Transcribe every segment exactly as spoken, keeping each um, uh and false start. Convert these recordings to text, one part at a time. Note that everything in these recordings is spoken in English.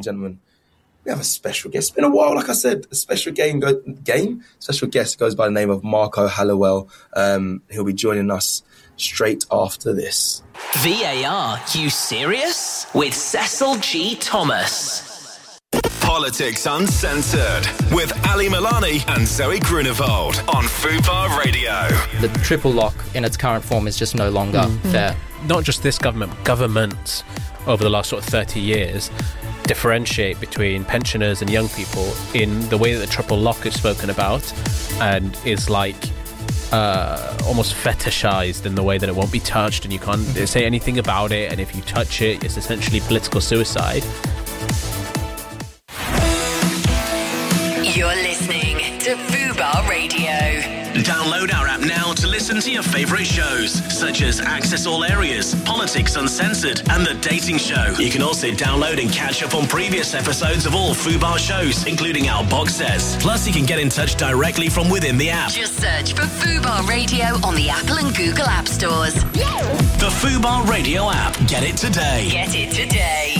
and gentlemen, we have a special guest. It's been a while, like I said, a special game, go, game. Special guest goes by the name of Marco Hallowell. Um, he'll be joining us straight after this. V A R, you serious? With Cecil G. Thomas. Politics Uncensored with Ali Milani and Zoe Grunewald on Fubar Radio. The triple lock in its current form is just no longer mm. fair. Not just this government, governments over the last sort of thirty years differentiate between pensioners and young people in the way that the triple lock is spoken about and is like uh, almost fetishized in the way that it won't be touched and you can't say anything about it, and if you touch it, it's essentially political suicide. You're listening to Fubar Radio. Download our app now to listen to your favourite shows, such as Access All Areas, Politics Uncensored, and The Dating Show. You can also download and catch up on previous episodes of all Fubar shows, including our box sets. Plus, you can get in touch directly from within the app. Just search for Fubar Radio on the Apple and Google App Stores. The Fubar Radio app. Get it today. Get it today.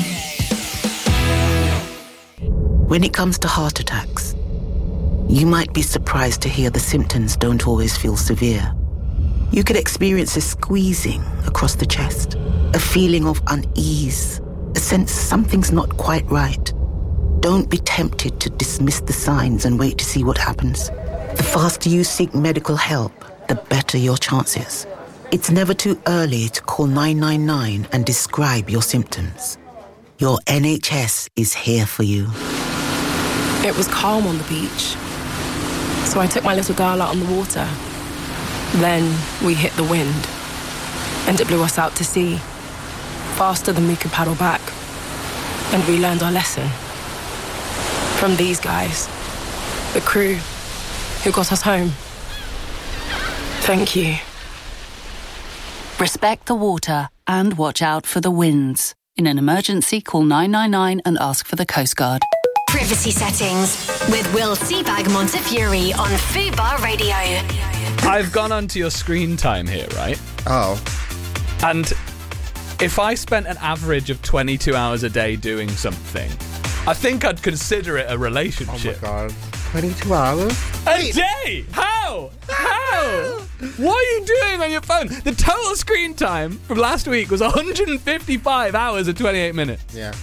When it comes to heart attacks, you might be surprised to hear the symptoms don't always feel severe. You could experience a squeezing across the chest, a feeling of unease, a sense something's not quite right. Don't be tempted to dismiss the signs and wait to see what happens. The faster you seek medical help, the better your chances. It's never too early to call nine nine nine and describe your symptoms. Your N H S is here for you. It was calm on the beach, so I took my little girl out on the water. Then we hit the wind, and it blew us out to sea, faster than we could paddle back. And we learned our lesson from these guys, the crew who got us home. Thank you. Respect the water and watch out for the winds. In an emergency, call nine nine nine and ask for the Coast Guard. Privacy settings with Will Seabag Montefiore on Fubar Radio. I've gone onto your screen time here, right? Oh. And if I spent an average of twenty-two hours a day doing something, I think I'd consider it a relationship. Oh my God. twenty-two hours? A day? How? How? What are you doing on your phone? The total screen time from last week was one hundred fifty-five hours and twenty-eight minutes. Yeah.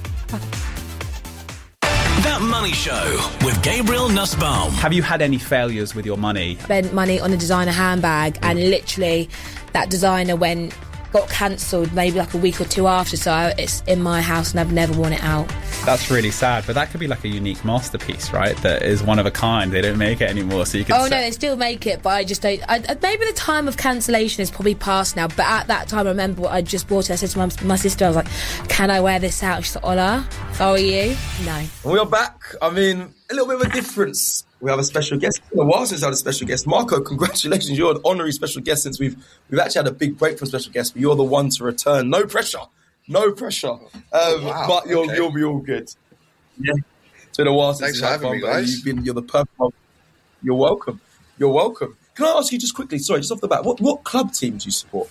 That Money Show with Gabriel Nussbaum. Have you had any failures with your money? Spent money on a designer handbag and literally that designer went got cancelled maybe like a week or two after, so it's in my house and I've never worn it out. That's really sad, but that could be like a unique masterpiece, right? That is one of a kind. They don't make it anymore, so you can. Oh set- no, they still make it, but I just don't. I, maybe the time of cancellation is probably past now. But at that time, I remember I just bought it. I said to my, my sister, I was like, "Can I wear this out?" She's like, "Ola, how are you?" No. And we are back. I mean, a little bit of a difference. We have a special guest. It's been a while since I had a special guest. Marco, congratulations. You're an honorary special guest since we've we've actually had a big break from special guests, but you're the one to return. No pressure. No pressure. Um, oh, wow. But you'll, okay. you'll be all good. Yeah. It's been a while since Thanks for having fun, me, guys. You've been, you're the perfect. You're welcome. You're welcome. Can I ask you just quickly, sorry, just off the bat, what, what club team do you support?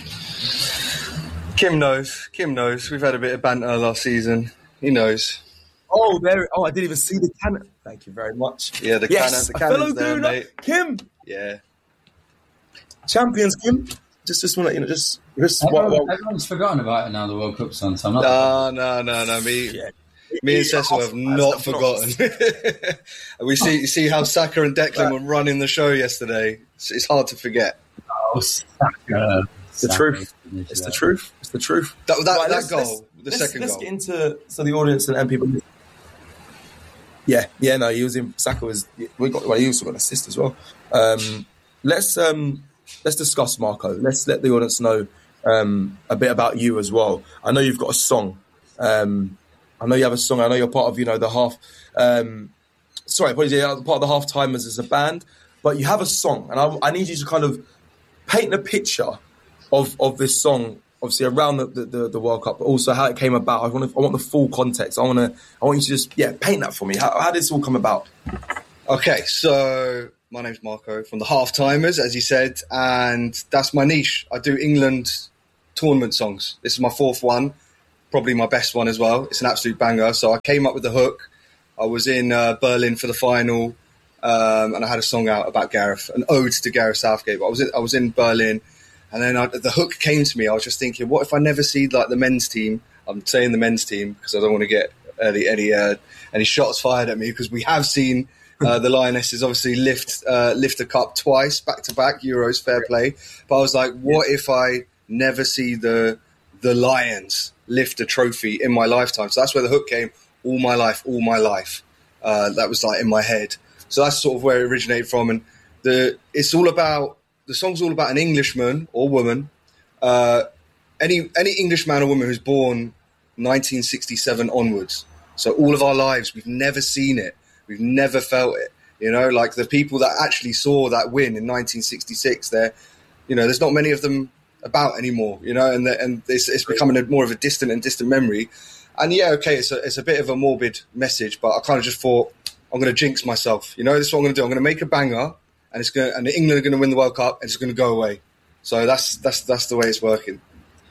Kim knows. Kim knows. We've had a bit of banter last season. He knows. Oh, there. Oh, I didn't even see the cannon. Thank you very much. Yeah, the yes, cannon. The a fellow there, Gooner, mate. Kim. Yeah. Champions, Kim. Just, just want to, you know, just. just Everyone, well, well. everyone's forgotten about it now. The World Cup's on, so I'm not. No, no, no, no. Me, Yeah. me and Cecil have not forgotten. we see, you see how Saka and Declan were running the show yesterday. It's, it's hard to forget. Oh, Saka. It's the truth. It's the truth. It's the truth. That, that, Right, that let's- goal, let's- the let's, second let's goal. get into so the audience and, and people. Yeah, yeah, no, he was in. Saka was. We got. Well, he also got an assist as well. Um, let's um, let's discuss Marco. Let's let the audience know um, a bit about you as well. I know you've got a song. Um, I know you have a song. I know you're part of you know the half. Um, sorry, apologies. You're part of the Half Timers as a band, but you have a song, and I, I need you to kind of paint a picture of of this song. Obviously around the, the, the World Cup, but also how it came about. I want to, I want the full context. I want to, I want you to just, yeah, paint that for me. How, how did this all come about? Okay, so my name's Marco from the Half Timers, as you said, and that's my niche. I do England tournament songs. This is my fourth one. probably my best one as well. It's an absolute banger. So I came up with the hook. I was in uh, Berlin for the final, um, and I had a song out about Gareth, an ode to Gareth Southgate. But I was in, I was in Berlin, and then I, the hook came to me. I was just thinking, what if I never see like the men's team? I'm saying the men's team because I don't want to get any any uh, any shots fired at me, because we have seen uh, the Lionesses obviously lift uh, lift a cup twice back to back Euros, fair play. But I was like, what if I never see the the Lions lift a trophy in my lifetime? So that's where the hook came. All my life, all my life. Uh, that was like in my head. So that's sort of where it originated from. And the it's all about the song's all about an Englishman or woman, uh, any any English man or woman who's born nineteen sixty-seven onwards. So all of our lives, we've never seen it, we've never felt it. You know, like the people that actually saw that win in nineteen sixty-six. They're, you know, there's not many of them about anymore. You know, and the, and it's, it's becoming a, more of a distant and distant memory. And yeah, okay, it's a, it's a bit of a morbid message, but I kind of just thought, I'm going to jinx myself. You know, this is what I'm going to do. I'm going to make a banger, and it's going, and England are going to win the World Cup, and it's going to go away. So that's that's that's the way it's working.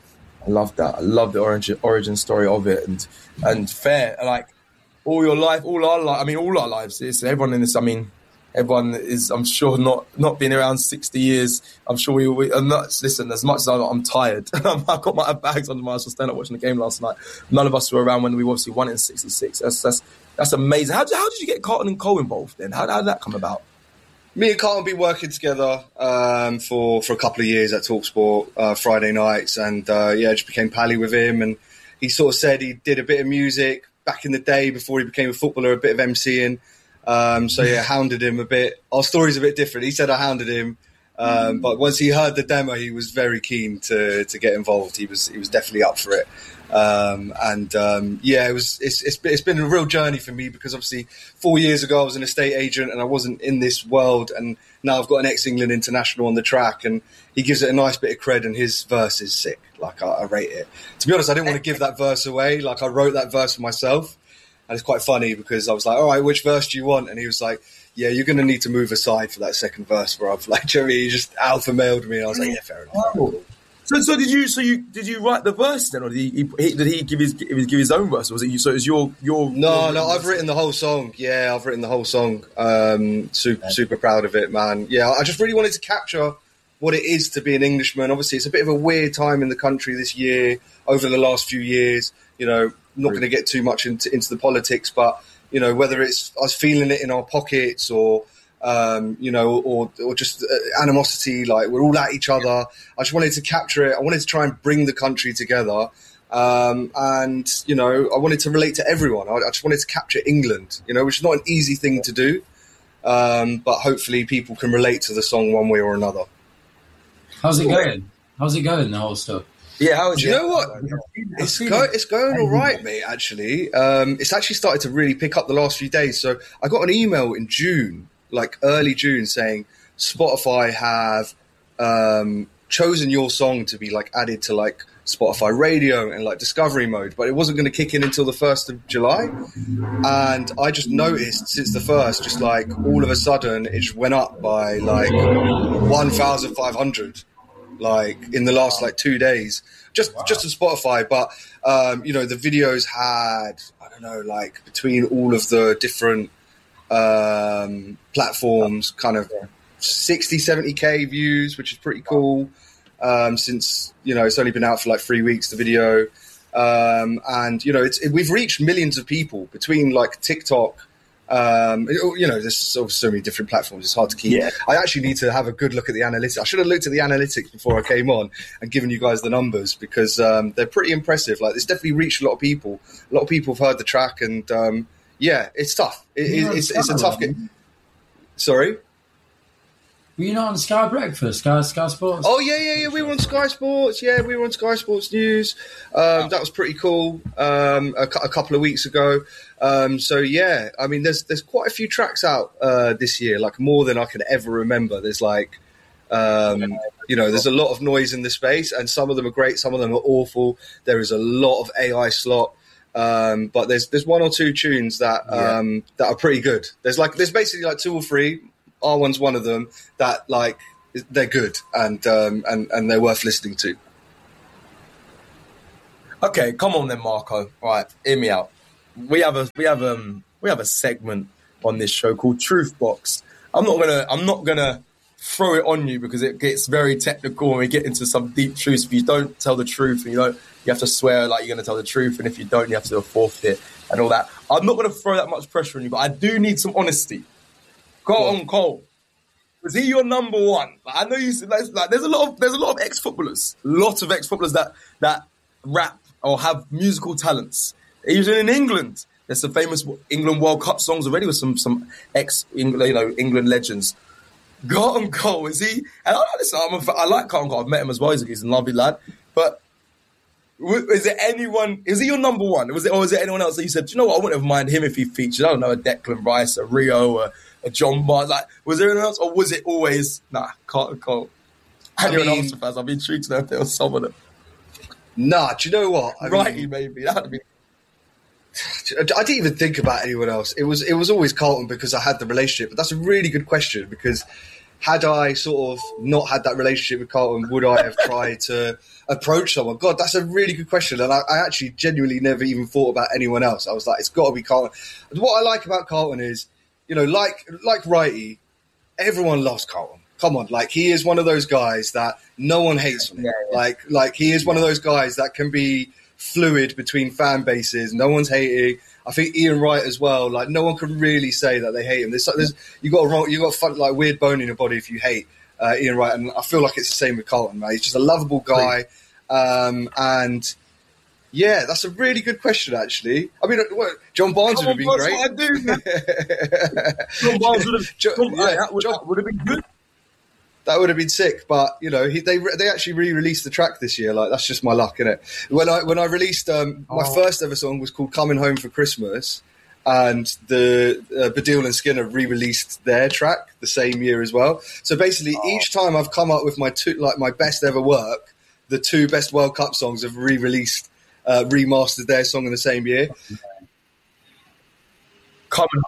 I love that. I love the origin origin story of it, and and fair. Like all your life, all our life. I mean, all our lives. It's everyone in this. I mean, everyone is. I'm sure not not being around sixty years. I'm sure we. we I'm not, listen, as much as I'm, I'm tired, I've got my bags under my eyes. I was standing up watching the game last night. None of us were around when we obviously won in sixty-six. That's that's that's amazing. How did how did you get Carlton and Cole involved then? How, how did that come about? Me and Carlton been working together um, for for a couple of years at TalkSport uh, Friday nights, and uh, yeah, just became pally with him. And he sort of said he did a bit of music back in the day before he became a footballer, a bit of emceeing. Um, so yeah, hounded him a bit. Our story's a bit different. He said I hounded him, um, but once he heard the demo, he was very keen to to get involved. He was he was definitely up for it. Um, and um, yeah, it was it's, it's it's been a real journey for me, because obviously four years ago I was an estate agent and I wasn't in this world, and now I've got an ex-England international on the track, and he gives it a nice bit of cred, and his verse is sick. Like I, I rate it. To be honest, I didn't want to give that verse away. Like I wrote that verse for myself. And it's quite funny because I was like, all right, which verse do you want? And he was like, yeah, you're going to need to move aside for that second verse, where I've like, Jerry, he just alpha mailed me. And I was like, yeah, fair enough. Oh. So, so did you? So you did you write the verse then, or did he? he did he give his give his, give his own verse? Or was it you? So it was your your? No, your no, I've written the whole song. Yeah, I've written the whole song. Um, super, super proud of it, man. Yeah, I just really wanted to capture what it is to be an Englishman. Obviously, it's a bit of a weird time in the country this year. Over the last few years, you know, not going to get too much into into the politics, but you know, whether it's us feeling it in our pockets or, um, you know, or or just uh, animosity, like we're all at each other. I just wanted to capture it. I wanted to try and bring the country together. Um, and, you know, I wanted to relate to everyone. I, I just wanted to capture England, you know, which is not an easy thing to do. Um, but hopefully people can relate to the song one way or another. How's it going? How's it going, the whole stuff? Yeah, how is Do you know what? It's, go, it's going all right, mate, actually. Um, it's actually started to really pick up the last few days. So I got an email in June, like early June, saying Spotify have um, chosen your song to be like added to like Spotify radio and like discovery mode, but it wasn't going to kick in until the first of July. And I just noticed since the first, just like all of a sudden it just went up by like one thousand five hundred. Like in the last like two days, just wow. just on Spotify. But um, you know, the videos had I don't know, like between all of the different um, platforms, kind of sixty, seventy K views, which is pretty cool. Um, since you know it's only been out for like three weeks, the video, um, and you know it's it, we've reached millions of people between like TikTok. Um, you know, there's so, so many different platforms. It's hard to keep. Yeah. I actually need to have a good look at the analytics. I should have looked at the analytics before I came on and given you guys the numbers, because um, they're pretty impressive. Like, it's definitely reached a lot of people. A lot of people have heard the track, and um, yeah, it's tough. It, it, it's, it's a tough game. Sorry? Were you not on Sky Breakfast, Sky Sky Sports? Oh yeah, yeah, yeah. We were on Sky Sports. Yeah, we were on Sky Sports News. Um, that was pretty cool. Um, a, a couple of weeks ago. Um, so yeah, I mean, there's there's quite a few tracks out uh, this year, like more than I can ever remember. There's like, um, you know, there's a lot of noise in the space, and some of them are great, some of them are awful. There is a lot of A I slot. Um, but there's there's one or two tunes that um, yeah. that are pretty good. There's like there's basically like two or three. R one's one of them that like they're good and um, and and they're worth listening to. Okay, come on then, Marco. All right, hear me out. We have a we have um we have a segment on this show called Truth Box. I'm not gonna I'm not gonna throw it on you because it gets very technical and we get into some deep truths. If you don't tell the truth, and you don't, you have to swear like you're gonna tell the truth, and if you don't, you have to do a forfeit and all that. I'm not gonna throw that much pressure on you, but I do need some honesty. Go on, Cole. Was he your number one? Like, I know you said like, like there's a lot of there's a lot of ex-footballers, lots of ex-footballers that that rap or have musical talents. Even in England, there's some famous England World Cup songs already with some some ex you know England legends. Carlton Cole, is he? And I, listen, I'm a, I like Carlton Cole. I've met him as well. He's a, he's a lovely lad. But is there anyone? Is he your number one? Was it, or was there anyone else that you said, do you know what? I wouldn't have minded him if he featured. I don't know, a Declan Rice, a Rio, a, a John Barnes. Like, was there anyone else, or was it always nah Carlton Cole? And you're an Arsenal fans. I'd be intrigued to know if there was someone that. Nah, do you know what? I Righty, mean, maybe that would be. I didn't even think about anyone else. It was it was always Carlton because I had the relationship. But that's a really good question because had I sort of not had that relationship with Carlton, would I have tried to approach someone? God, that's a really good question. And I, I actually genuinely never even thought about anyone else. I was like, it's got to be Carlton. And what I like about Carlton is, you know, like like Righty, everyone loves Carlton. Come on, like he is one of those guys that no one hates on him. Yeah, yeah. Like, like he is one of those guys that can be fluid between fan bases. No one's hating. I think Ian Wright as well. Like, no one can really say that they hate him. There's, there's you got a wrong, you got a fun, like weird bone in your body if you hate uh, Ian Wright, and I feel like it's the same with Carlton. Man, he's just a lovable guy, um, and yeah, that's a really good question actually. I mean, what, John Barnes would have been great. What I do, John Barnes would have, John, John, yeah, that would, John, that would have been good. That would have been sick, but you know, he, they they actually re-released the track this year. Like that's just my luck, innit? When I when I released um, my oh. first ever song was called "Coming Home for Christmas," and the uh, Baddiel and Skinner re-released their track the same year as well. So basically, oh. each time I've come up with my two like my best ever work, the two best World Cup songs have re-released, uh, remastered their song in the same year. Coming.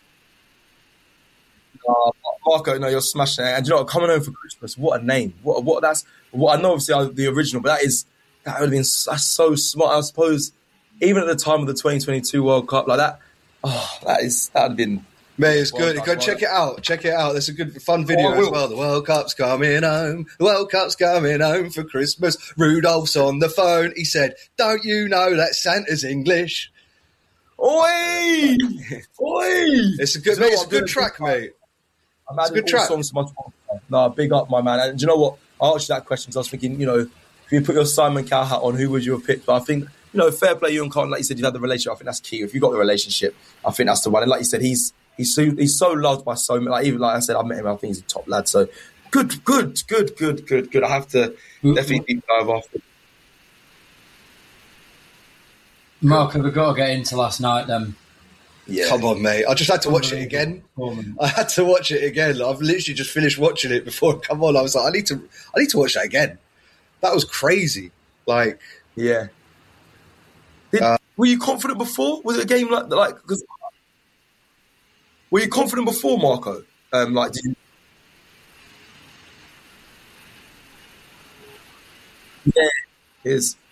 Uh, Marco, no, you're smashing it. And you know what? Coming Home for Christmas, what a name! What, what that's what I know. Obviously, the original, but that is that would have been that's so smart. I suppose even at the time of the twenty twenty-two World Cup, like that. Oh, that is that would have been. Mate, it's good. Cup, Go right? check it out. Check it out. There's a good fun video oh, as well. The World Cup's coming home. The World Cup's coming home for Christmas. Rudolph's on the phone. He said, "Don't you know that Santa's English?" Oi, oi! It's a good. Mate, it's a good track, mate. I'm adding all track. songs to my phone. No, big up, my man. And do you know what? I asked you that question because I was thinking, you know, if you put your Simon Cowell hat on, who would you have picked? But I think, you know, fair play, you and Carlton, like you said, you had the relationship. I think that's key. If you got the relationship, I think that's the one. And like you said, he's he's so, he's so loved by so many. Like even like I said, I met him. I think he's a top lad. So good, good, good, good, good, good. I have to mm-hmm. definitely deep dive after. Mark, have we got to get into last night then? Yeah. Come on, mate. I just had to watch it again. I had to watch it again. I've literally just finished watching it before. Come on. I was like, I need to I need to watch that again. That was crazy. Like, yeah. Did, uh, were you confident before? Was it a game like like cause, were you confident before, Marco? Um like did you Yeah. Is